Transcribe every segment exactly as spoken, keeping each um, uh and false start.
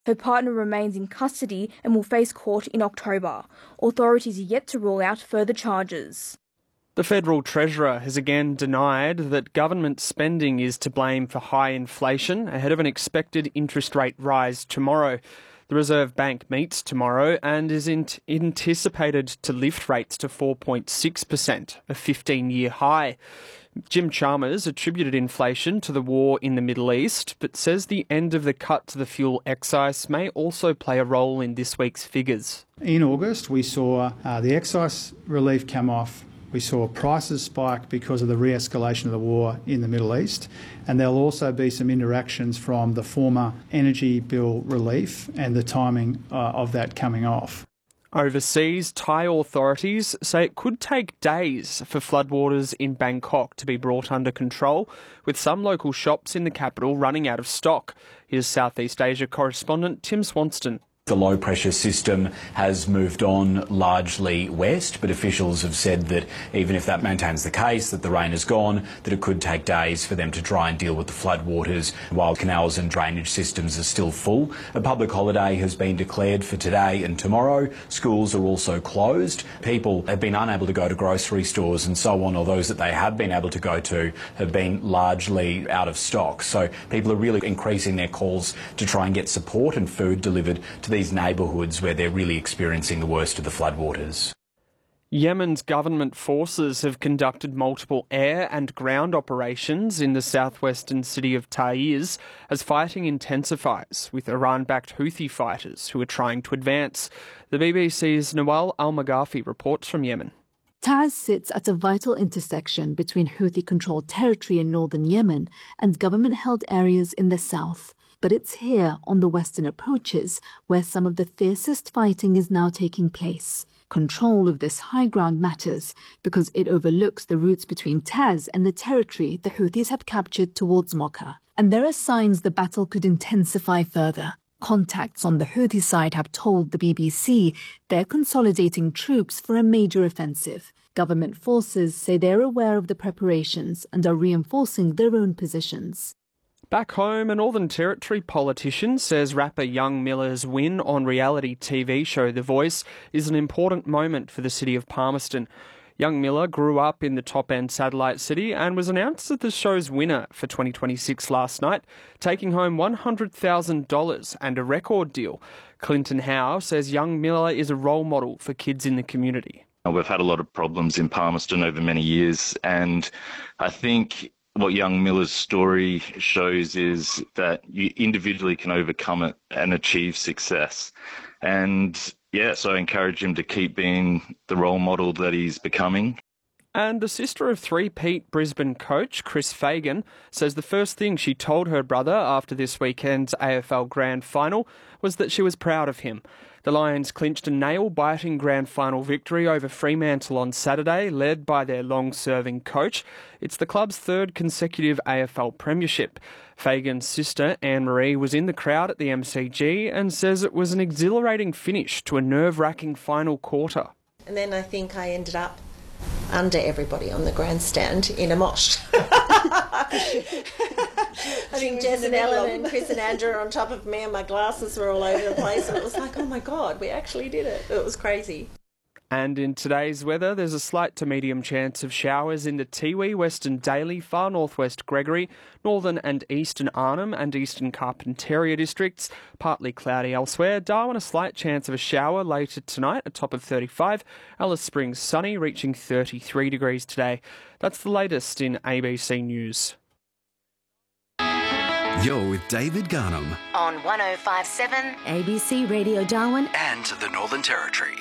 Her partner remains in custody and will face court in October. Authorities are yet to rule out further charges. The Federal Treasurer has again denied that government spending is to blame for high inflation ahead of an expected interest rate rise tomorrow. The Reserve Bank meets tomorrow and is in- anticipated to lift rates to four point six percent, a fifteen-year high. Jim Chalmers attributed inflation to the war in the Middle East, but says the end of the cut to the fuel excise may also play a role in this week's figures. In August, we saw uh, the excise relief come off. We saw prices spike because of the re-escalation of the war in the Middle East, and there'll also be some interactions from the former energy bill relief and the timing uh, of that coming off. Overseas, Thai authorities say it could take days for floodwaters in Bangkok to be brought under control, with some local shops in the capital running out of stock. Here's Southeast Asia correspondent Tim Swanston. The low-pressure system has moved on largely west, but officials have said that even if that maintains the case, that the rain is gone, that it could take days for them to try and deal with the floodwaters while canals and drainage systems are still full. A public holiday has been declared for today and tomorrow. Schools are also closed. People have been unable to go to grocery stores and so on, or those that they have been able to go to have been largely out of stock. So people are really increasing their calls to try and get support and food delivered to these neighbourhoods where they're really experiencing the worst of the floodwaters. Yemen's government forces have conducted multiple air and ground operations in the southwestern city of Taiz as fighting intensifies, with Iran-backed Houthi fighters who are trying to advance. The B B C's Nawal Al-Maghafi reports from Yemen. Taiz sits at a vital intersection between Houthi-controlled territory in northern Yemen and government-held areas in the south. But it's here, on the western approaches, where some of the fiercest fighting is now taking place. Control of this high ground matters because it overlooks the routes between Taiz and the territory the Houthis have captured towards Mocha. And there are signs the battle could intensify further. Contacts on the Houthi side have told the B B C they're consolidating troops for a major offensive. Government forces say they're aware of the preparations and are reinforcing their own positions. Back home, a Northern Territory politician says rapper Young Miller's win on reality T V show The Voice is an important moment for the city of Palmerston. Young Miller grew up in the top-end satellite city and was announced as the show's winner for twenty twenty-six last night, taking home one hundred thousand dollars and a record deal. Clinton Howe says Young Miller is a role model for kids in the community. We've had a lot of problems in Palmerston over many years, and I think what Young Miller's story shows is that you individually can overcome it and achieve success. And yeah, so I encourage him to keep being the role model that he's becoming. And the sister of three-peat Brisbane coach Chris Fagan says the first thing she told her brother after this weekend's A F L Grand Final was that she was proud of him. The Lions clinched a nail-biting Grand Final victory over Fremantle on Saturday, led by their long-serving coach. It's the club's third consecutive A F L premiership. Fagan's sister, Anne-Marie, was in the crowd at the M C G and says it was an exhilarating finish to a nerve-wracking final quarter. And then I think I ended up under everybody on the grandstand in a mosh. I think Jess and Ellen and Chris and Andrew are on top of me and my glasses were all over the place and it was like, oh my God, we actually did it. It was crazy. And in today's weather, there's a slight to medium chance of showers in the Tiwi, Western Daly, far northwest Gregory, northern and eastern Arnhem and eastern Carpentaria districts. Partly cloudy elsewhere. Darwin, a slight chance of a shower later tonight, a top of thirty-five. Alice Springs sunny, reaching thirty-three degrees today. That's the latest in A B C News. You're with David Garnham on one oh five point seven A B C Radio Darwin and the Northern Territory.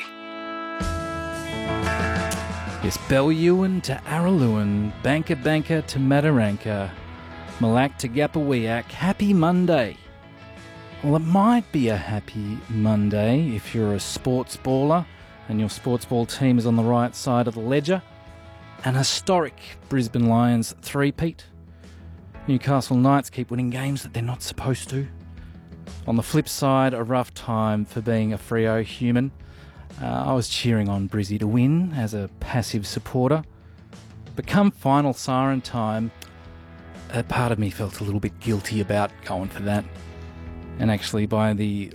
Yes, Bellewan to Araluen, Banka Banka to Mataranka, Malak to Gapawiak. Happy Monday. Well, it might be a happy Monday if you're a sports baller and your sports ball team is on the right side of the ledger. An historic Brisbane Lions three-peat. Newcastle Knights keep winning games that they're not supposed to. On the flip side, a rough time for being a Freo human. Uh, I was cheering on Brizzy to win as a passive supporter. But come final siren time, a part of me felt a little bit guilty about going for that. And actually, by the